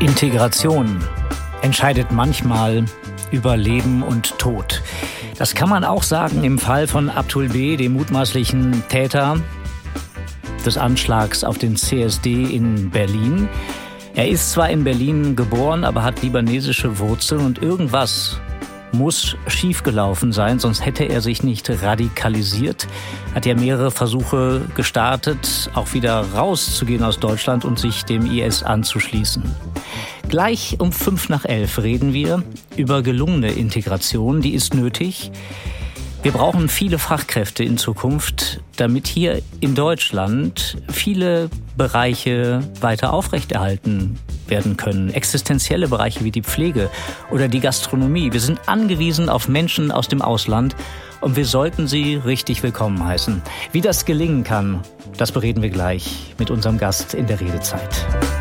Integration entscheidet manchmal über Leben und Tod. Das kann man auch sagen im Fall von Abdul B., dem mutmaßlichen Täter des Anschlags auf den CSD in Berlin. Er ist zwar in Berlin geboren, aber hat libanesische Wurzeln und irgendwas muss schiefgelaufen sein, sonst hätte er sich nicht radikalisiert. Hat ja mehrere Versuche gestartet, auch wieder rauszugehen aus Deutschland und sich dem IS anzuschließen. Gleich um 11:05 reden wir über gelungene Integration, die ist nötig. Wir brauchen viele Fachkräfte in Zukunft, damit hier in Deutschland viele Bereiche weiter aufrechterhalten werden können. Existenzielle Bereiche wie die Pflege oder die Gastronomie. Wir sind angewiesen auf Menschen aus dem Ausland und wir sollten sie richtig willkommen heißen. Wie das gelingen kann, das bereden wir gleich mit unserem Gast in der Redezeit.